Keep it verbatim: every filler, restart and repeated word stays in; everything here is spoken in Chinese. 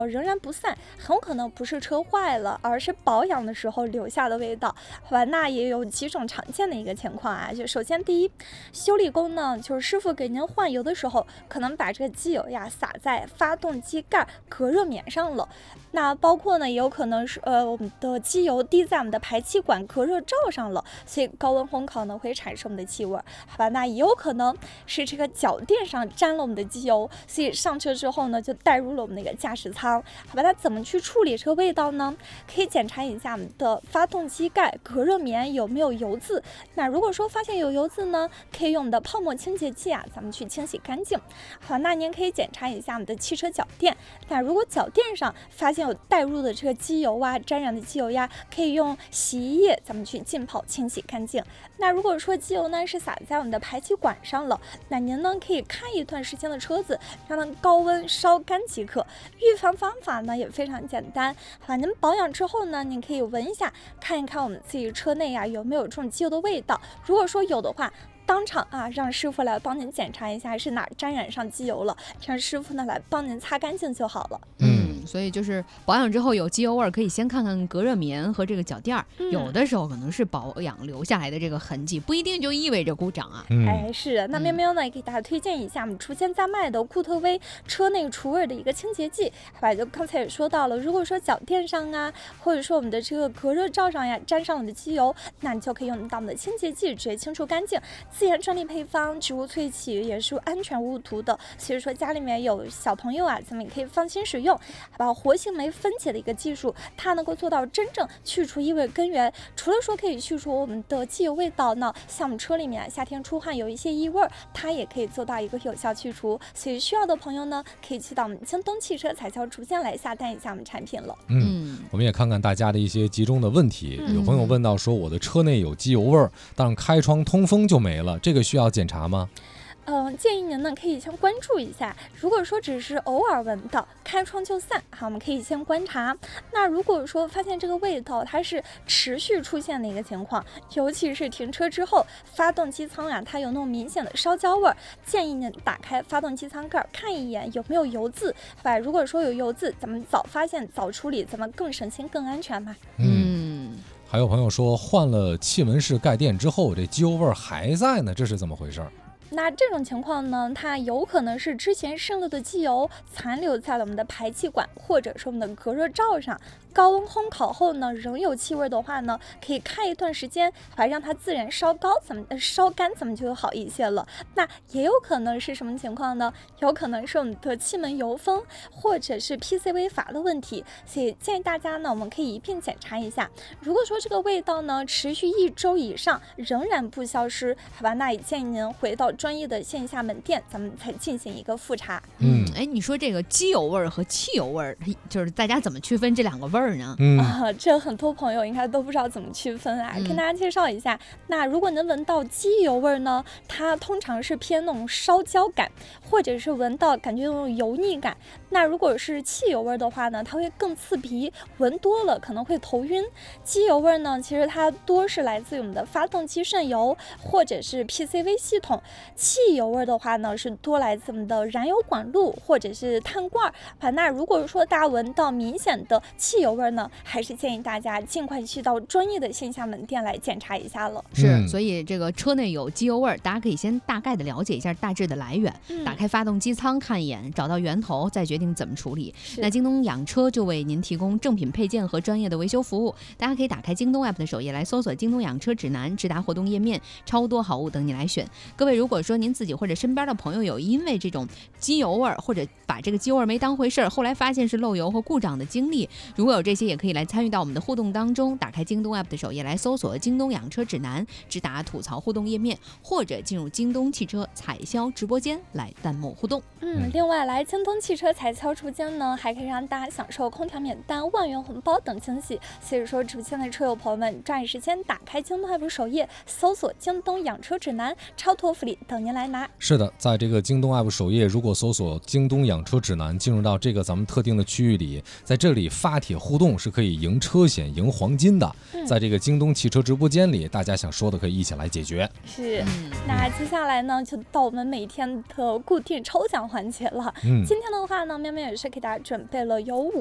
仍然不散，很有可能不是车坏了，而是保养的时候留下的味道。好吧，那也有几种常见的一个情况啊，就首先第一，修理工呢，就是师傅给您换油的时候，可能把这个机油呀洒在发动机盖隔热棉上了。那包括呢，也有可能是呃我们的机油滴在我们的排气管隔热罩上了，所以高温烘烤呢会产生我们的气味。好吧，那也有可能是这个脚垫上沾了我们的机油，所以上车之后呢就带入了我们那个驾驶舱。好吧，那怎么去处理这个味道呢？可以检查一下我们的发动机盖隔热棉有没有油渍。那如果说发现有油渍呢，可以用我们的泡沫清洁剂啊，咱们去清洗干净。好，那您可以检查一下我们的汽车脚垫。那如果脚垫上发现有带入的这个机油啊、沾染的机油呀，可以用洗衣液咱们去浸泡清洗干净。那如果说机油呢是洒在我们的排气管上了，那您呢可以开一段时间的车子，让它高温烧干即可。预防方法呢也非常简单，好，您保养之后呢，您可以闻一下，看一看我们自己车内啊有没有这种机油的味道。如果说有的话，当场啊让师傅来帮您检查一下是哪沾染上机油了，让师傅呢来帮您擦干净就好了。 嗯，所以就是保养之后有机油味儿，可以先看看隔热棉和这个脚垫儿、嗯，有的时候可能是保养留下来的这个痕迹，不一定就意味着故障啊。 嗯、哎，是。那喵喵呢也给大家推荐一下我们出现在卖的固特威车内除味的一个清洁剂。好吧，就刚才也说到了，如果说脚垫上啊，或者说我们的这个隔热罩上呀沾上我们的机油，那你就可以用到我们的清洁剂直接清除干净。自研专利配方，植物萃取，也是安全无毒的，所以说家里面有小朋友啊，咱们也可以放心使用。好吧，活性酶分解的一个技术，它能够做到真正去除异味根源。除了说可以去除我们的机油味道呢，像我们车里面、啊、夏天出汗有一些异味，它也可以做到一个有效去除。所以需要的朋友呢，可以去到我们京东汽车彩销直播间来下单一下我们产品了。 嗯，我们也看看大家的一些集中的问题。嗯、有朋友问到说，我的车内有机油味儿，但开窗通风就没了，这个需要检查吗？ 嗯，建议您呢可以先关注一下，如果说只是偶尔闻到，开窗就散，好，我们可以先观察。那如果说发现这个味道它是持续出现的一个情况，尤其是停车之后，发动机舱啊它有那种明显的烧焦味儿，建议您打开发动机舱盖看一眼有没有油渍，好吧？如果说有油渍，咱们早发现早处理，咱们更省心更安全嘛。 嗯。还有朋友说，换了气门室盖垫之后，这机油味还在呢，这是怎么回事？ 那这种情况呢，它有可能是之前剩了的机油残留在了我们的排气管或者是我们的隔热罩上，高温烘烤后呢仍有气味的话呢，可以开一段时间，来让它自然烧高，怎么烧干怎么就好一些了。那也有可能是什么情况呢？有可能是我们的气门油封或者是 P C V 阀的问题，所以建议大家呢，我们可以一并检查一下。如果说这个味道呢持续一周以上仍然不消失，好吧，那也建议您回到专业的线下门店，咱们才进行一个复查。 嗯，哎，你说这个机油味儿和汽油味儿，就是大家怎么区分这两个味儿呢？ 嗯啊，这很多朋友应该都不知道怎么区分啊，嗯、跟大家介绍一下。那如果能闻到机油味儿呢，它通常是偏那种烧焦感，或者是闻到感觉那种油腻感。那如果是汽油味儿的话呢，它会更刺鼻，闻多了可能会头晕。机油味儿呢，其实它多是来自于我们的发动机渗油或者是 P C V 系统。汽油味的话呢，是多来自我们的燃油管路或者是碳罐。那如果说大家闻到明显的汽油味呢，还是建议大家尽快去到专业的线下门店来检查一下了。 是，嗯、所以这个车内有机油味，大家可以先大概的了解一下大致的来源，嗯、打开发动机舱看一眼，找到源头，再决定怎么处理。那京东养车就为您提供正品配件和专业的维修服务，大家可以打开京东 A P P 的首页来搜索京东养车指南，直达活动页面，超多好物等你来选。各位如果说您自己或者身边的朋友有因为这种机油味或者把这个机油味没当回事，后来发现是漏油和故障的经历，如果有这些也可以来参与到我们的互动当中，打开京东 A P P 的首页来搜索京东养车指南，直达吐槽互动页面，或者进入京东汽车彩销直播间来弹幕互动。 嗯，另外来京东汽车彩销直播间呢，还可以让大家享受空调免单、万元红包等惊喜。所以说直播间的车友朋友们抓紧时间打开京东 A P P 首页，搜索京东养车指南，超托福里等您来拿。 是的，在这个京东 A P P 首页，如果搜索京东养车指南，进入到这个咱们特定的区域里，在这里发帖互动是可以赢车险、赢黄金的。 嗯、 在这个京东汽车直播间里，大家想说的可以一起来解决。 是，那接下来呢，就到我们每天的固定抽奖环节了。 嗯， 今天的话呢，喵喵也是给大家准备了有五